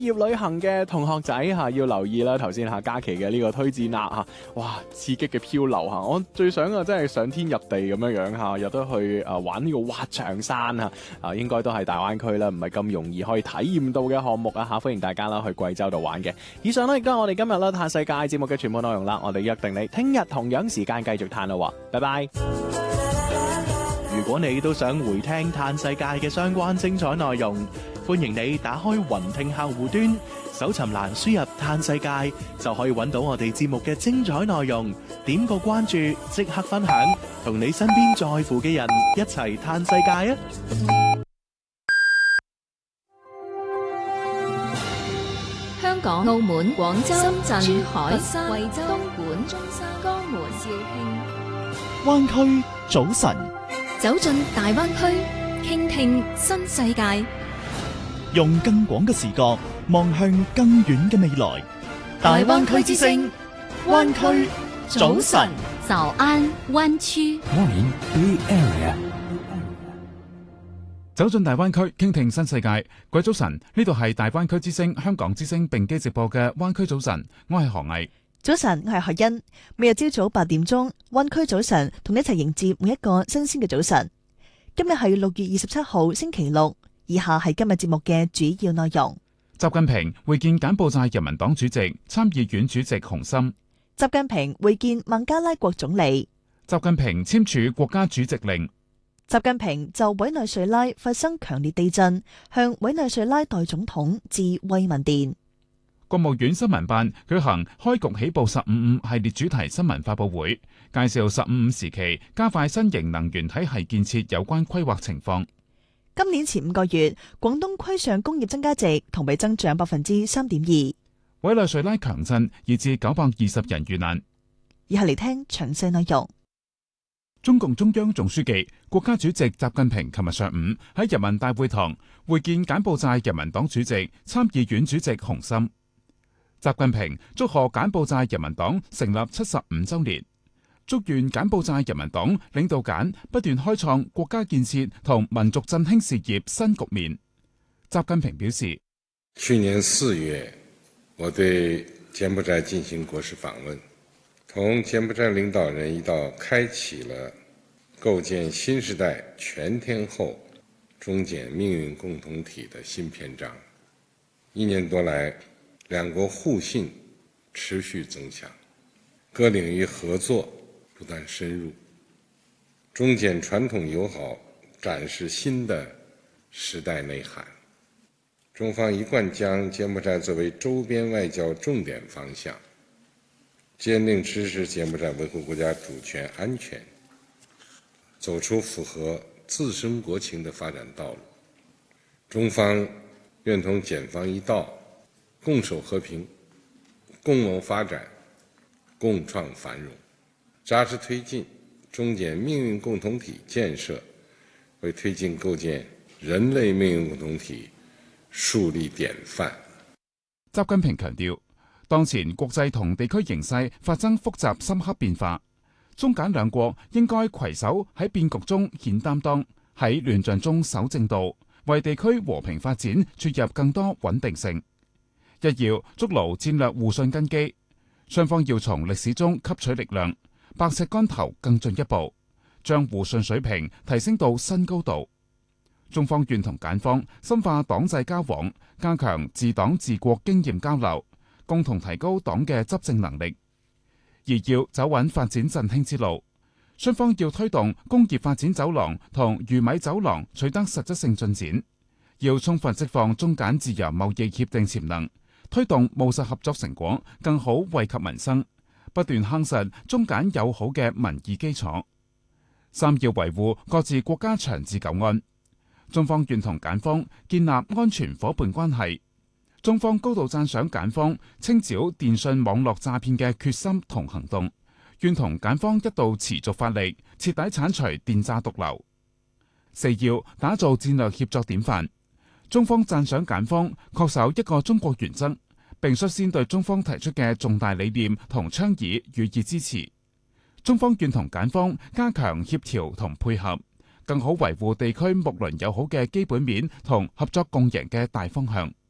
業旅行嘅同學仔要留意啦，頭先假期嘅呢個推薦啦哇刺激嘅漂流我最想真係上天入地咁樣有得去玩呢個滑翔傘應該都係大灣區啦，唔係咁容易可以體驗到嘅項目歡迎大家啦去貴州度玩嘅。以上呢，亦都係我哋今日啦嘆世界節目嘅全部內容啦，我哋約定你聽日同樣時間繼續嘆啦，拜拜。如果你都想回聽嘆世界嘅相關精彩內容，歡迎你打開雲聽客戶端，搜尋欄輸入嘆世界，就可以揾到我哋節目嘅精彩內容。點個關注，即刻分享，同你身邊在乎嘅人一齊嘆世界啊！ 香港、澳門、廣州、深圳、珠海、惠州、東莞、中山、江門、肇慶。 灣區早晨， 走進大灣區，傾聽新世界。 用更廣嘅視角望向更遠嘅未來。大灣區之聲，灣區早晨， 早安灣區。 Morning Bay Area。走進大灣區，傾聽新世界。各位早晨，呢度係大灣區之聲、香港之聲並機直播嘅灣區早晨，我係何毅。 早晨，我係何欣。每日朝早8點鐘，灣區早晨同你一齊迎接每一個新鮮嘅早晨。今日係6月27號星期六。以下係今日節目嘅主要內容。 習近平會見柬埔寨人民黨主席、參議院主席洪森。 習近平會見孟加拉國總理。 習近平簽署國家主席令。 習近平就委內瑞拉發生強烈地震，向委內瑞拉代總統致慰問電。 國務院新聞辦舉行開局起步15-5系列主題新聞發佈會，介紹15-5時期加快新型能源體系建設有關規劃情況。 今年前5個月，廣東規上工業增加值同比增長3.2%。 委內瑞拉強震，以致920人遇難。 以下嚟聽詳細內容。 中共中央總書記、國家主席習近平琴日上午喺人民大會堂會見柬埔寨人民黨主席、參議院主席洪森。習近平祝賀柬埔寨人民黨成立75週年。祝願柬埔寨人民黨領導柬不斷開創國家建設同民族振興事業新局面。習近平表示， 去年4月，我對柬埔寨進行國事訪問，同柬埔寨領導人一道開啟了構建新時代全天候中柬命運共同體的新篇章。1年多來，兩國互信持續增強，各領域合作不斷深入，中柬傳統友好展示新的時代內涵。中方一貫將柬埔寨作為周邊外交重點方向，堅定支持柬埔寨維護國家主權安全，走出符合自身國情的發展道路。中方願同柬方一道，共守和平，共謀發展，共創繁榮，扎實推進中柬命運共同體建設，為推進構建人類命運共同體樹立典範。 習近平強調，當前國際同地區形勢發生複雜深刻變化，中柬兩國應該攜手喺變局中顯擔當，喺亂象中守正道，為地區和平發展注入更多穩定性。一要築牢戰略互信根基，雙方要從歷史中吸取力量，百尺竿頭更進一步，將互信水平提升到新高度。中方願同柬方深化黨際交往，加強治黨治國經驗交流，共同提高黨嘅執政能力。而要走穩發展振興之路，雙方要推動工業發展走廊同魚米走廊取得實質性進展，要充分釋放中柬自由貿易協定潛能，推動務實合作成果更好惠及民生，不斷夯實中柬友好嘅民意基礎。三要維護各自國家長治久安。中方願同柬方建立安全夥伴關係。中方高度讚賞柬方清剿電信網絡詐騙嘅決心同行動，願同柬方一道持續發力，徹底鏟除電詐毒瘤。四要打造戰略協作典範。中方讚賞柬方恪守一個中國原則，並率先對中方提出嘅重大理念同倡議予以支持。中方願同柬方加強協調同配合，更好維護地區睦鄰友好嘅基本面同合作共贏嘅大方向。